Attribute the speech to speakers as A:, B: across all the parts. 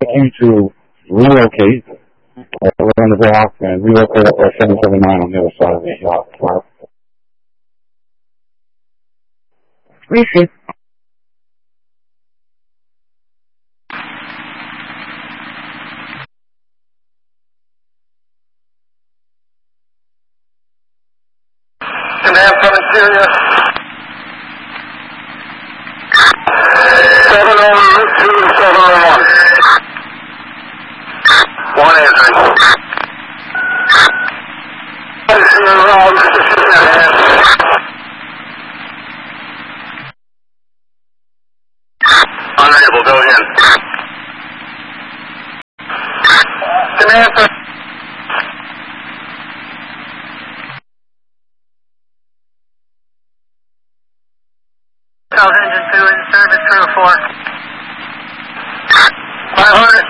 A: you to relocate around the block and relocate up by 779 on the other side of the park.
B: Receive.
C: Command from interior. 702 to 701. One answering. Unable, go again. Command from South Engine 2 in service, crew 4. 500.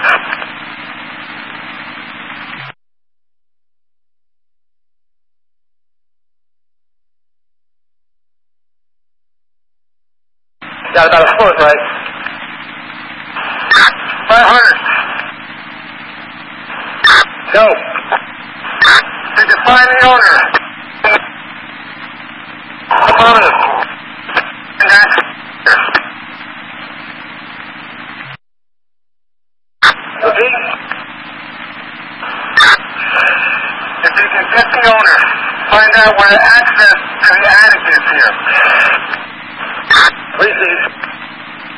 C: Got about a foot, right? 500. Go. Did you find the owner? Affirmative. Repeat. If you can get the owner, find out where access to the attic is here. Receive.